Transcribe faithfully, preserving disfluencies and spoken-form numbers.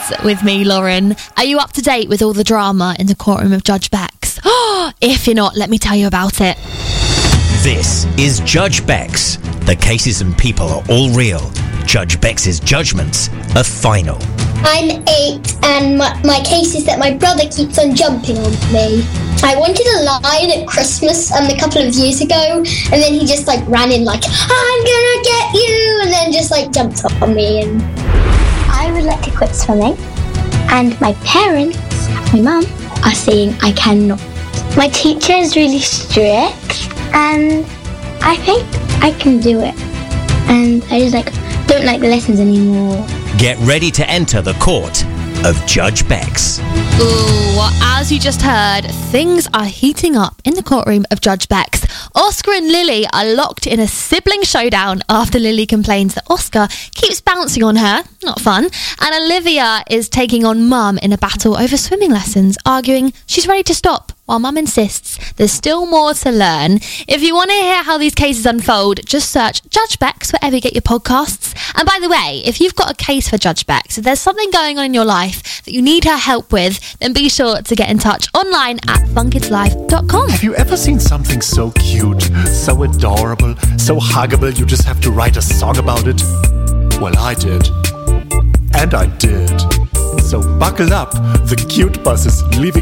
Kids with me, Lauren. Are you up to date with all the drama in the courtroom of Judge Bex? If you're not, let me tell you about it. This is Judge Bex. The cases and people are all real. Judge Bex's judgments are final. I'm eight and my, my case is that my brother keeps on jumping on me. I wanted a line at Christmas um, a couple of years ago, and then he just like ran in like, I'm gonna get you, and then just like jumped on me. And I would like to quit swimming, and my parents, my mum, are saying I cannot. My teacher is really strict, and I think I can do it. And I just like don't like the lessons anymore. Get ready to enter the court of Judge Bex. Ooh, as you just heard, things are heating up in the courtroom of Judge Bex. Oscar and Lily are locked in a sibling showdown after Lily complains that Oscar keeps bouncing on her. Not fun. And Olivia is taking on Mum in a battle over swimming lessons, arguing she's ready to stop, while Mum insists there's still more to learn. If you want to hear how these cases unfold, just search Judge Bex wherever you get your podcasts. And by the way, if you've got a case for Judge Bex, if there's something going on in your life that you need her help with, then be sure to get in touch online at fun kids live dot com. Have you ever seen something so cute, so adorable, so huggable you just have to write a song about it? Well, I did. And I did. So buckle up, the cute bus is leaving